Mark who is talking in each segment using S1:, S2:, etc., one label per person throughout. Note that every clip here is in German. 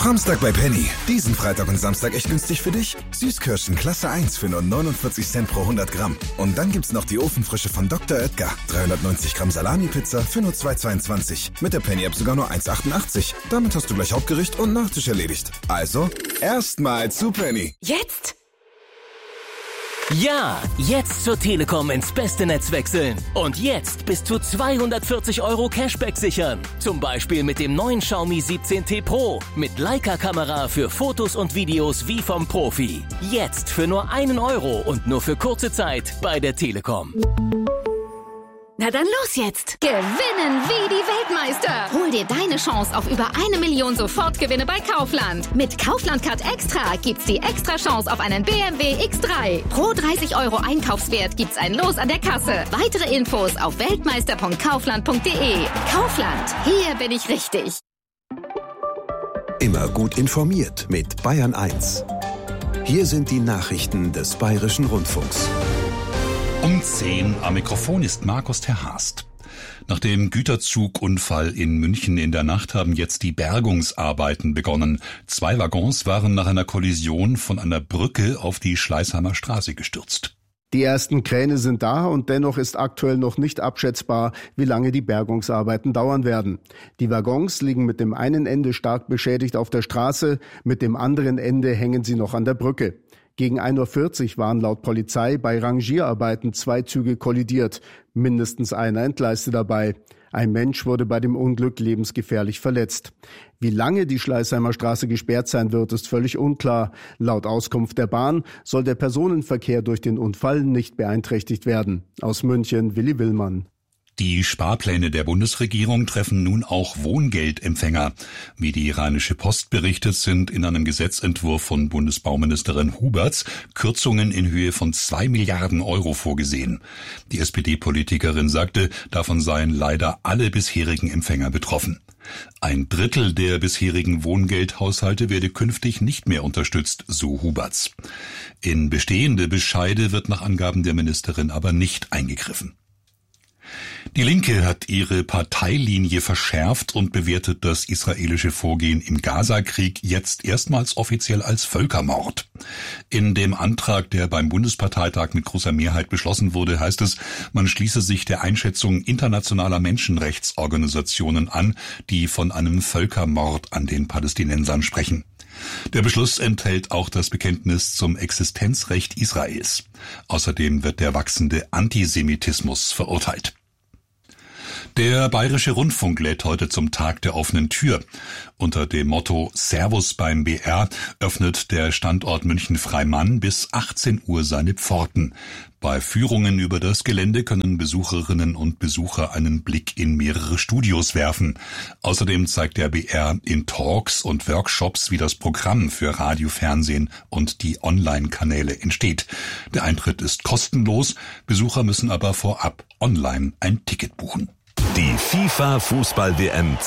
S1: Samstag bei Penny. Diesen Freitag und Samstag echt günstig für dich. Süßkirschen Klasse 1 für nur 49 Cent pro 100 Gramm. Und dann gibt's noch die Ofenfrische von Dr. Oetker. 390 Gramm Salami-Pizza für nur 2,22. Mit der Penny-App sogar nur 1,88. Damit hast du gleich Hauptgericht und Nachtisch erledigt. Also, erstmal zu Penny.
S2: Jetzt? Ja, jetzt zur Telekom ins beste Netz wechseln. Und jetzt bis zu 240 € Cashback sichern. Zum Beispiel mit dem neuen Xiaomi 17T Pro. Mit Leica-Kamera für Fotos und Videos wie vom Profi. Jetzt für nur 1 € und nur für kurze Zeit bei der Telekom.
S3: Na dann los jetzt! Gewinnen wie die Weltmeister! Hol dir deine Chance auf über 1 Million Sofortgewinne bei Kaufland. Mit Kaufland Card Extra gibt's die extra Chance auf einen BMW X3. Pro 30 € Einkaufswert gibt's ein Los an der Kasse. Weitere Infos auf weltmeister.kaufland.de. Kaufland, hier bin ich richtig.
S4: Immer gut informiert mit Bayern 1. Hier sind die Nachrichten des Bayerischen Rundfunks.
S5: Um 10 am Mikrofon ist Markus Terhast. Nach dem Güterzugunfall in München in der Nacht haben jetzt die Bergungsarbeiten begonnen. 2 Waggons waren nach einer Kollision von einer Brücke auf die Schleißheimer Straße gestürzt.
S6: Die ersten Kräne sind da und dennoch ist aktuell noch nicht abschätzbar, wie lange die Bergungsarbeiten dauern werden. Die Waggons liegen mit dem einen Ende stark beschädigt auf der Straße, mit dem anderen Ende hängen sie noch an der Brücke. Gegen 1:40 Uhr waren laut Polizei bei Rangierarbeiten 2 Züge kollidiert, mindestens einer entgleiste dabei. Ein Mensch wurde bei dem Unglück lebensgefährlich verletzt. Wie lange die Schleißheimer Straße gesperrt sein wird, ist völlig unklar. Laut Auskunft der Bahn soll der Personenverkehr durch den Unfall nicht beeinträchtigt werden. Aus München, Willi Willmann.
S5: Die Sparpläne der Bundesregierung treffen nun auch Wohngeldempfänger. Wie die Rheinische Post berichtet, sind in einem Gesetzentwurf von Bundesbauministerin Huberts Kürzungen in Höhe von 2 Milliarden € vorgesehen. Die SPD-Politikerin sagte, davon seien leider alle bisherigen Empfänger betroffen. 1/3 der bisherigen Wohngeldhaushalte werde künftig nicht mehr unterstützt, so Huberts. In bestehende Bescheide wird nach Angaben der Ministerin aber nicht eingegriffen. Die Linke hat ihre Parteilinie verschärft und bewertet das israelische Vorgehen im Gaza-Krieg jetzt erstmals offiziell als Völkermord. In dem Antrag, der beim Bundesparteitag mit großer Mehrheit beschlossen wurde, heißt es, man schließe sich der Einschätzung internationaler Menschenrechtsorganisationen an, die von einem Völkermord an den Palästinensern sprechen. Der Beschluss enthält auch das Bekenntnis zum Existenzrecht Israels. Außerdem wird der wachsende Antisemitismus verurteilt. Der Bayerische Rundfunk lädt heute zum Tag der offenen Tür. Unter dem Motto Servus beim BR öffnet der Standort München-Freimann bis 18 Uhr seine Pforten. Bei Führungen über das Gelände können Besucherinnen und Besucher einen Blick in mehrere Studios werfen. Außerdem zeigt der BR in Talks und Workshops, wie das Programm für Radio, Fernsehen und die Online-Kanäle entsteht. Der Eintritt ist kostenlos, Besucher müssen aber vorab online ein Ticket buchen.
S4: Die FIFA-Fußball-WM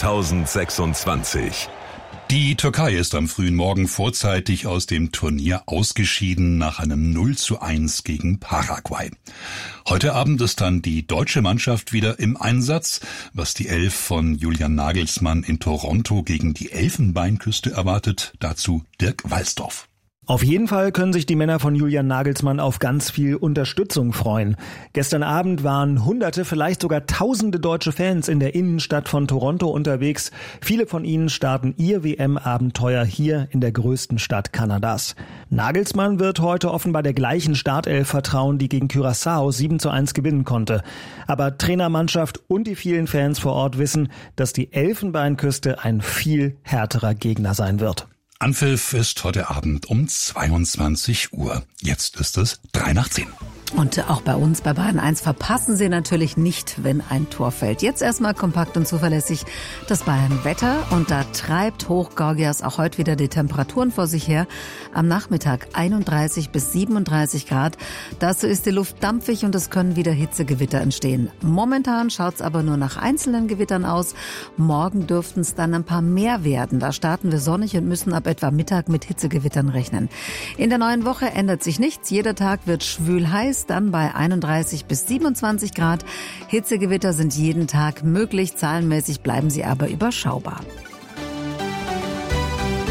S4: 2026.
S5: Die Türkei ist am frühen Morgen vorzeitig aus dem Turnier ausgeschieden nach einem 0:1 gegen Paraguay. Heute Abend ist dann die deutsche Mannschaft wieder im Einsatz. Was die Elf von Julian Nagelsmann in Toronto gegen die Elfenbeinküste erwartet, dazu Dirk Walsdorf.
S7: Auf jeden Fall können sich die Männer von Julian Nagelsmann auf ganz viel Unterstützung freuen. Gestern Abend waren Hunderte, vielleicht sogar Tausende deutsche Fans in der Innenstadt von Toronto unterwegs. Viele von ihnen starten ihr WM-Abenteuer hier in der größten Stadt Kanadas. Nagelsmann wird heute offenbar der gleichen Startelf vertrauen, die gegen Curaçao 7:1 gewinnen konnte. Aber Trainermannschaft und die vielen Fans vor Ort wissen, dass die Elfenbeinküste ein viel härterer Gegner sein wird.
S5: Anpfiff ist heute Abend um 22 Uhr. Jetzt ist es 9:03.
S8: Und auch bei uns bei Bayern 1 verpassen Sie natürlich nicht, wenn ein Tor fällt. Jetzt erstmal kompakt und zuverlässig das Bayern-Wetter. Und da treibt Hochgaugias auch heute wieder die Temperaturen vor sich her. Am Nachmittag 31 bis 37 Grad. Dazu ist die Luft dampfig und es können wieder Hitzegewitter entstehen. Momentan schaut's aber nur nach einzelnen Gewittern aus. Morgen dürften es dann ein paar mehr werden. Da starten wir sonnig und müssen ab etwa Mittag mit Hitzegewittern rechnen. In der neuen Woche ändert sich nichts. Jeder Tag wird schwül heiß. Dann bei 31 bis 27 Grad. Hitzegewitter sind jeden Tag möglich. Zahlenmäßig bleiben sie aber überschaubar.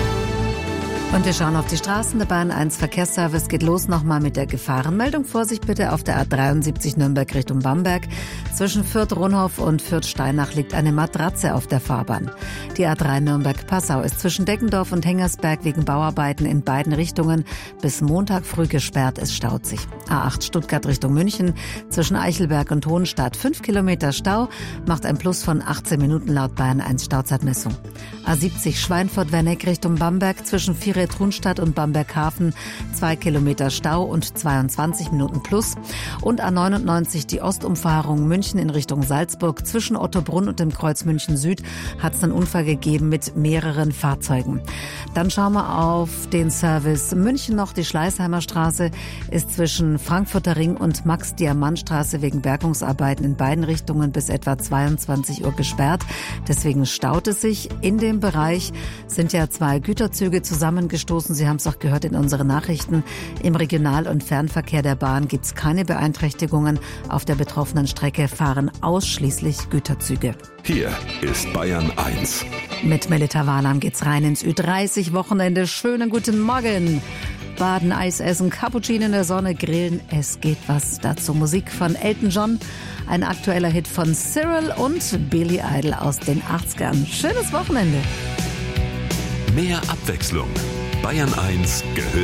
S8: Und wir schauen auf die Straßen. Der Bayern 1 Verkehrsservice geht los nochmal mit der Gefahrenmeldung. Vorsicht bitte auf der A73 Nürnberg Richtung Bamberg. Zwischen Fürth-Ronhof und Fürth-Steinach liegt eine Matratze auf der Fahrbahn. Die A3 Nürnberg-Passau ist zwischen Deckendorf und Hengersberg wegen Bauarbeiten in beiden Richtungen bis Montag früh gesperrt. Es staut sich. A8 Stuttgart Richtung München. Zwischen Eichelberg und Hohenstadt 5 Kilometer Stau. Macht ein Plus von 18 Minuten laut Bayern 1 Stauzeitmessung. A70 Schweinfurt-Werneck Richtung Bamberg. Zwischen Vieret-Runstadt und Bamberg-Hafen 2 Kilometer Stau und 22 Minuten plus. Und A99 die Ostumfahrung München in Richtung Salzburg. Zwischen Ottobrunn und dem Kreuz München Süd hat es einen Unfall gegeben mit mehreren Fahrzeugen. Dann schauen wir auf den Service München noch. Die Schleißheimer Straße ist zwischen Frankfurter Ring und Max-Diamant-Straße wegen Bergungsarbeiten in beiden Richtungen bis etwa 22 Uhr gesperrt. Deswegen staut es sich. In dem Bereich sind ja 2 Güterzüge zusammengestoßen. Sie haben es auch gehört in unseren Nachrichten. Im Regional- und Fernverkehr der Bahn gibt es keine Beeinträchtigungen. Auf der betroffenen Strecke fahren ausschließlich Güterzüge.
S4: Hier ist Bayern 1.
S8: Mit Melita Walam geht's rein ins Ü30-Wochenende. Schönen guten Morgen. Baden, Eis essen, Cappuccino in der Sonne, grillen, es geht was. Dazu Musik von Elton John, ein aktueller Hit von Cyril und Billy Idol aus den 80ern. Schönes Wochenende.
S4: Mehr Abwechslung. Bayern 1 gehört